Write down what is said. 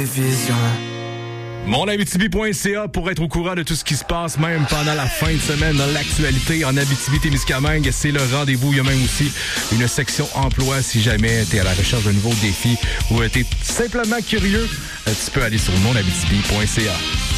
Monabitibi.ca pour être au courant de tout ce qui se passe, même pendant la fin de semaine dans l'actualité en Abitibi-Témiscamingue. C'est le rendez-vous. Il y a même aussi une section emploi si jamais tu es à la recherche de nouveaux défis ou tu es simplement curieux. Tu peux aller sur monabitibi.ca.